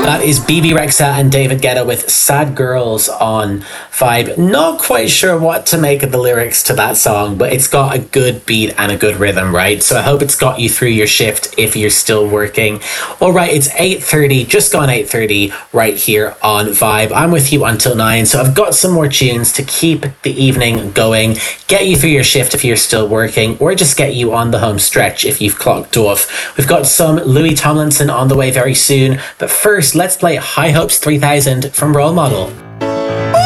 That is BB Rexa and David Guetta with Sad Girls on Vibe. Not quite sure what to make of the lyrics to that song, but it's got a good beat and a good rhythm, right? So I hope it's got you through your shift if you're still working. All right, it's 8:30, just gone 8:30 right here on Vibe. I'm with you until 9, so I've got some more tunes to keep the evening going, get you through your shift if you're still working, or just get you on the home stretch if you've clocked off. We've got some Louis Tomlinson on the way very soon, but first, let's play High Hopes 3000 from Role Model.